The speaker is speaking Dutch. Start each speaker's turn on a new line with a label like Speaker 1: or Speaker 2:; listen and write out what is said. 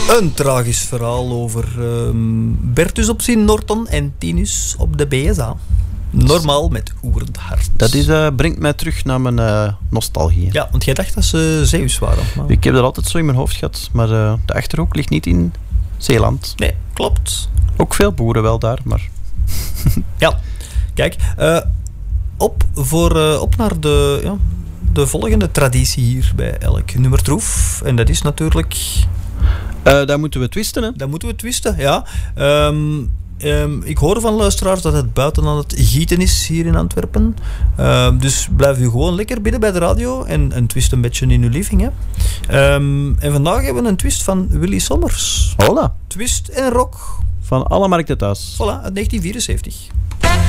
Speaker 1: Een tragisch verhaal over Bertus op Sint Norton en Tinus op de BSA. Normaal met oerend hart.
Speaker 2: Dat brengt mij terug naar mijn nostalgie.
Speaker 1: Ja, want jij dacht dat ze Zeeuws waren. Maar...
Speaker 2: Ik heb dat altijd zo in mijn hoofd gehad, maar de Achterhoek ligt niet in Zeeland.
Speaker 1: Nee, klopt.
Speaker 2: Ook veel boeren wel daar, maar...
Speaker 1: Ja, kijk. Op naar de volgende traditie hier bij elk nummer troef. En dat is natuurlijk...
Speaker 2: daar moeten we twisten, hè?
Speaker 1: Daar moeten we twisten, ja. Ik hoor van luisteraars dat het buiten aan het gieten is hier in Antwerpen. Dus blijf u gewoon lekker binnen bij de radio en twist een beetje in uw living. Hè. En vandaag hebben we een twist van Willy Sommers.
Speaker 2: Hola.
Speaker 1: Twist en rock.
Speaker 2: Van alle markten thuis.
Speaker 1: Voilà, uit 1974.